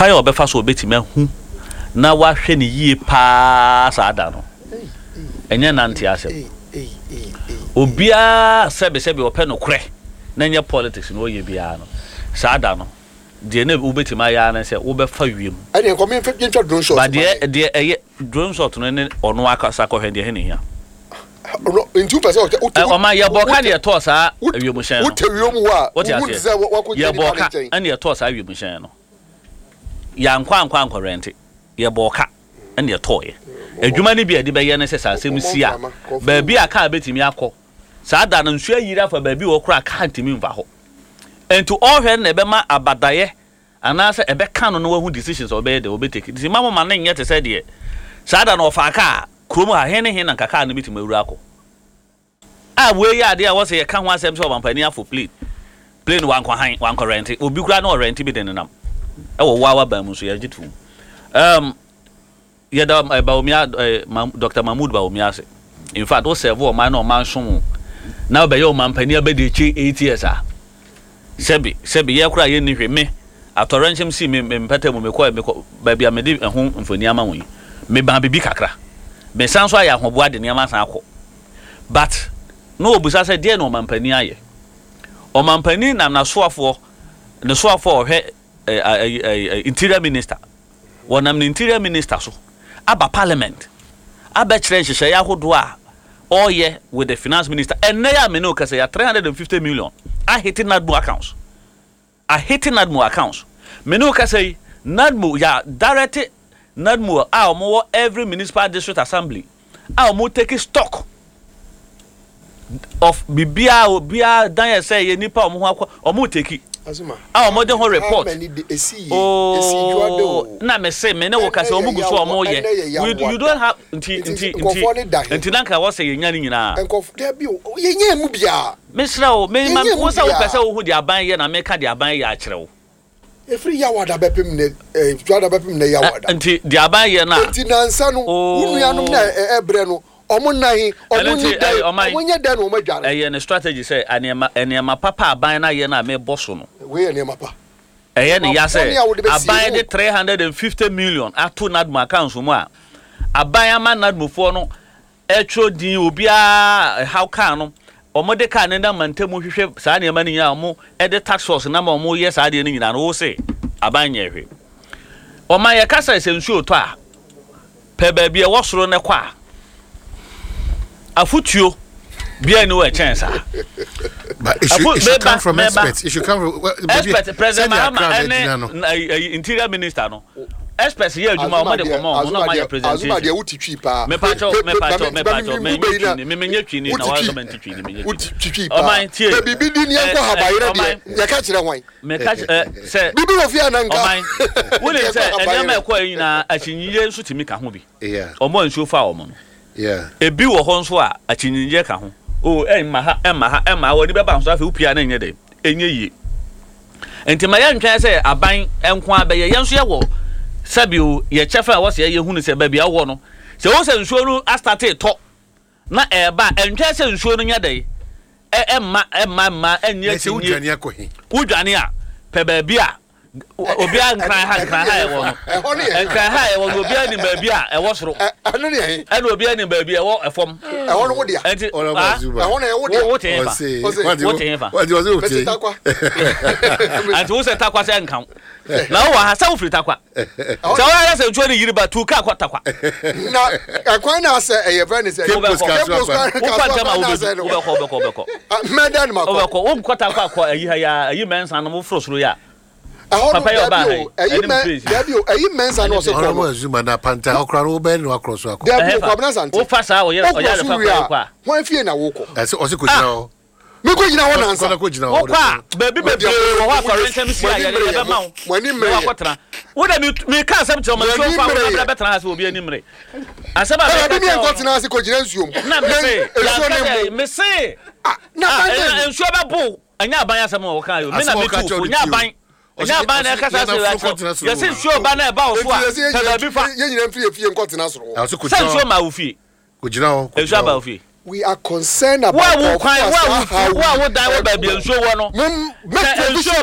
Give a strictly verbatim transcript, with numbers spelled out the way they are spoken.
kwai obefa so obetime hu na wa hwe ne yie pa saada no enye nante asem obia sebe sebe ope no kure na nye politics no ye bia no saada no de na ubetima ya na se obefa wiem ade ko me fe ntwa drone shot ba de de eye drone shot no ne ono akasa ko hwe de he ne hia in two percent o ma ye boka ne to sa wiem hyen no utewiem wo a wo se wa ko ye boka ane ye to sa wiem hyen no ya nkwa nkwa nkwa rent ye boka ane ye to ye adwuma ne bia de be ye ne se sasem si a ba bia ka betimi akọ saada no nsu ayira fa ba bi wo kura ka ntimi mfa ho ento all hwe na be ma abadaye anase ebe kan no wahu decisions obey de obetake di mama ma na nye te se de saada no fa ka kromo ha hene hene nkaka no bitim awura akọ a we ya de a wo se ye kan ho asem se obampani afọ plane plane wan kwa han wan kwa rent obi kura no rent bi de nenam e wo wa wa ba mu so ye jitu um ye da ba omia Doctor Mahmoud ba omia se in fact wo serve o man no man so na be ye o mampani abedi chi eight years a sebi sebi ye kura ye ni hwe me atorenchim si me mpata mu me ko me ba bia me di ho mfoni ama won me ba bibi kakra me sanso aya hobo ade ne ama san akọ but no obusa se de no mampani aye o mampani na na soafo ne soafo hwe interior minister wonam ne interior minister so aba parliament aba kire nhye ya hodo a oye with the finance minister and na ya me no kase ya three hundred fifty million a hitting nadmo accounts a hitting nadmo accounts me no kase nadmo ya direct nadmo a omo every municipal district assembly a omo take stock of bibia obia dan say ye nipa omo ho omo take azuma ah omo de ho report esi oh na me say me na wo kase omo guso omo ye you don't have nti nti nti nti nanka wo say ye nya ni nyina enkof de bi ye nya mu bia me sra o me ma wo say wo kase wo hu di aban ye na me ka di aban ye a kire wo efri ya wada bepem ne eh wada bepem ne ya wada nti di aban ye na nti nansa no unu ya no na ebre no omo nahi omo ni dai omo nya dai no omo dware eh ye ne strategy say anema enema papa aban na ye na me boso no we enema pa eh ye ne ya say aban de three hundred fifty million ato nadmo accounts mu a aban ama nadmo fo no etro din obia how can no omo de ka ne na mantemu hwehwe saa ne ma ne nya omo e de tax force na ma omo ye saa de ne nyina no wo say aban ye hwe oman ye kasa esensu oto a pe ba bia wo soro ne kwa afutuo bia ni we chance but it should, it should come from experts. It should come from well, expert president Mahama interior minister no experts here adwuma o ma de komo no ma ya presentation azuma de wutitwi pa me pacho me pacho me pacho me nyetwi me nyetwi ni na wa so mentitwi ni me nyetwi wutitwi pa o ma tie bibi di ni enko habayire de ya ka kire hwan me ka se bibi wo fia na nka o ma wole se enyama ekọ nyina achinyire nso timi ka ho bi yeah o mo nso fa o mo no yeah ebi wo ho nso a achinyire ka ho oh emma ha emma ha emma wo ni be ba nso afa upia na enye de enye yi enti ma ya ntwa se aban enko abaye ye nso ye wo sabio ye chefa wo se ye hunu se ba bia wo no se wo se nsuo no astarte to na e ba entwa se nsuo no nya de e emma emma ma enye se udwane akohi udwane a pe ba bia obi an kran ha kran ha e wo no en kran ha e wo obi an ba bia e wo soro anu ne he en obi an ba bia e wo efom e wo no wo dia enti e wo no e wo dia wo te fa wo te fa what was it Mesi takwa anti wo se takwa se nkan na wo ha sa wo firi takwa so wo ya se ntuo ni yiri ba tu ka kwa takwa na akwan na se e ye friend se wo kwa tama wo be ko be ko be ko medan ma ko wo ko wo kwa takwa ko ayi ha ya ayi mensa no mo fro soro ya papa yo ba ayi men dabi o ayi mensa no se ko mo azuma na panta okra no be no across akọ dabi ko abna sante wo fa sa wo ye o ya le fa kwa won fie na wo ko ase o se ko jina o me ko jina won ansa ko jina wo kwa baby baby wo wa for rentam si ya le be ma wo wani mre wo kotra wo da me ka asem tro ma so fa wo na be tra ha se obi ani mre asem ba be me ko tena se ko jina nsuom na me se ya me se na nsuo ba bo anya aban asem wo ka yo me na me tu nya aban nya ban na kasa se ya se sure ba na ba wo so a ta bi fa ye nyina mfie fie nko tena soro a so ko se sure ma wo fie ko jina o e sure ba wo fie we are concerned about wa wo kwan wa wo wa wo dan wo ba bi nsuo wo no me